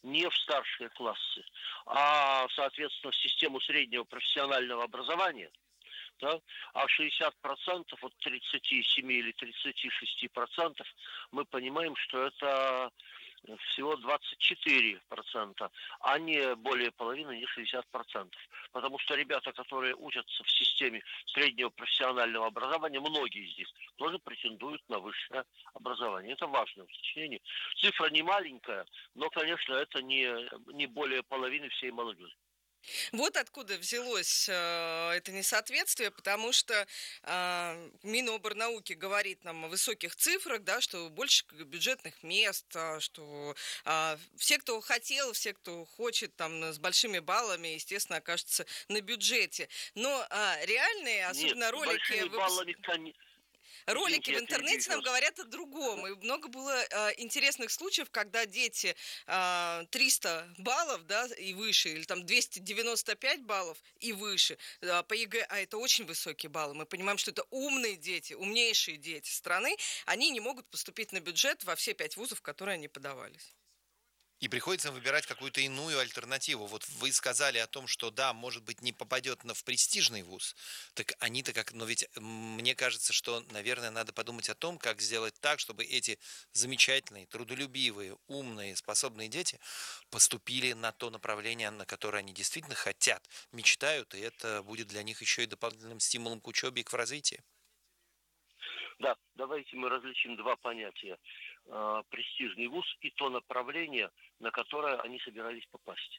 не в старшие классы, а, соответственно, в систему среднего профессионального образования, да, а 60% от 37 или 36% мы понимаем, что это всего 24%, а не более половины, не 60%. Потому что ребята, которые учатся в системе среднего профессионального образования, многие из них тоже претендуют на высшее образование. Это важное уточнение. Цифра не маленькая, но, конечно, это не более половины всей молодежи. Вот откуда взялось это несоответствие, потому что Миноборнауки говорит нам о высоких цифрах, да, что больше бюджетных мест, что все, кто хотел, все, кто хочет, там, с большими баллами, естественно, окажутся на бюджете. Но реальные, Нет, особенно с большими баллами, ролики извините, в я интернете перебью нам вас. говорят о другом. И много было интересных случаев, когда дети 300 баллов, да, и выше, или там 295 баллов и выше по ЕГЭ, а это очень высокие баллы. Мы понимаем, что это умные дети, умнейшие дети страны, они не могут поступить на бюджет во все 5 вузов, в которые они подавались. И приходится выбирать какую-то иную альтернативу. Вот вы сказали о том, что да, может быть, не попадет в престижный вуз. Так они-то как... Но ведь мне кажется, что, наверное, надо подумать о том, как сделать так, чтобы эти замечательные, трудолюбивые, умные, способные дети поступили на то направление, на которое они действительно хотят, мечтают, и это будет для них еще и дополнительным стимулом к учебе и к развитию. Да, давайте мы различим два понятия. Престижный вуз и то направление, на которое они собирались попасть.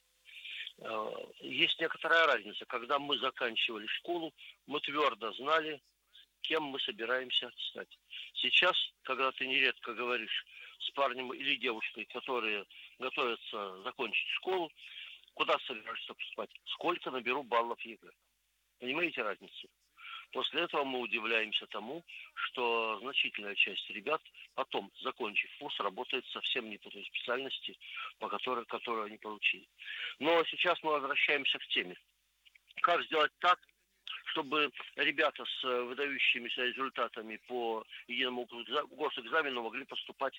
Есть некоторая разница. Когда мы заканчивали школу, мы твердо знали, кем мы собираемся стать. Сейчас, когда ты нередко говоришь с парнем или девушкой, которые готовятся закончить школу, куда собираешься поступать? Сколько наберу баллов ЕГЭ? Понимаете разницу? После этого мы удивляемся тому, что значительная часть ребят, потом, закончив вуз, работает совсем не по той специальности, которую они получили. Но сейчас мы возвращаемся к теме. Как сделать так, чтобы ребята с выдающимися результатами по единому госэкзамену могли поступать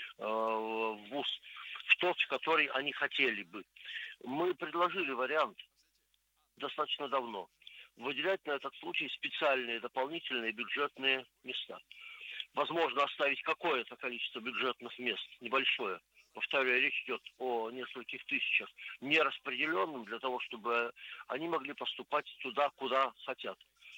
в вуз, в тот, в который они хотели бы? Мы предложили вариант достаточно давно. Выделять на этот случай специальные дополнительные бюджетные места. Возможно, оставить какое-то количество бюджетных мест, небольшое. Повторяю, речь идет о нескольких тысячах, нераспределенным для того, чтобы они могли поступать туда, куда хотят,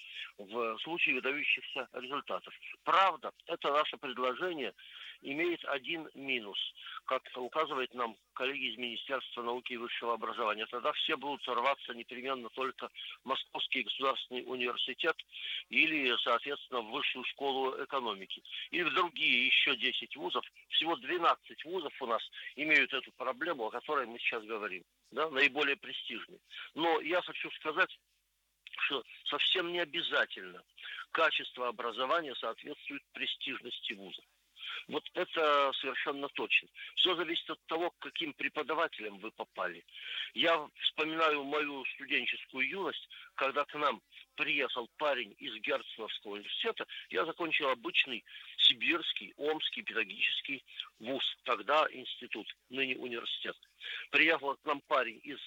в случае выдающихся результатов. Правда, это наше предложение имеет один минус, как указывает нам коллеги из Министерства науки и высшего образования. Тогда все будут рваться непременно только в Московский государственный университет или, соответственно, в Высшую школу экономики. Или в другие еще 10 вузов. Всего 12 вузов у нас имеют эту проблему, о которой мы сейчас говорим. Да, наиболее престижные. Но я хочу сказать, что совсем не обязательно качество образования соответствует престижности вуза. Вот это совершенно точно. Все зависит от того, к каким преподавателям вы попали. Я вспоминаю мою студенческую юность, когда к нам приехал парень из Герценовского университета. Я закончил обычный сибирский, омский педагогический вуз. Тогда институт, ныне университет. Приехал к нам парень из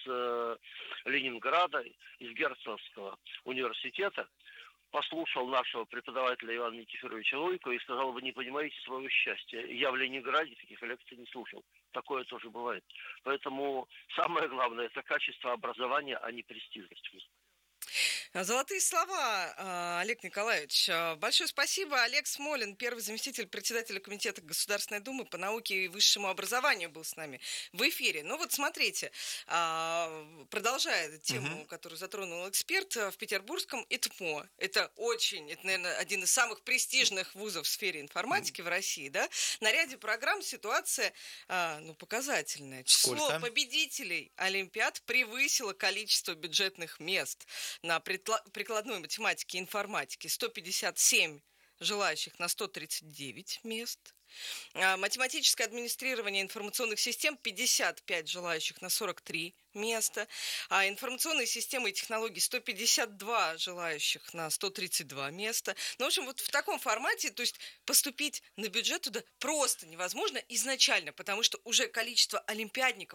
Ленинграда, из Герценовского университета, послушал нашего преподавателя Ивана Никифоровича Лойко и сказал: вы не понимаете своего счастья. Я в Ленинграде таких лекций не слушал. Такое тоже бывает. Поэтому самое главное — это качество образования, а не престижность вуза. Золотые слова, Олег Николаевич. Большое спасибо. Олег Смолин, первый заместитель председателя Комитета Государственной Думы по науке и высшему образованию, был с нами в эфире. Ну вот смотрите, продолжая тему, которую затронул эксперт, в Петербургском ИТМО, это, наверное, один из самых престижных вузов в сфере информатики в России, да, на ряде программ ситуация показательная. Число победителей Олимпиад превысило количество бюджетных мест на прикладной математике и информатике. 157 желающих на 139 мест. Математическое администрирование информационных систем 55 желающих на 43 места. А информационные системы и технологии 152 желающих на 132 места. Ну, в общем, вот в таком формате, то есть поступить на бюджет туда просто невозможно изначально, потому что уже количество олимпиадников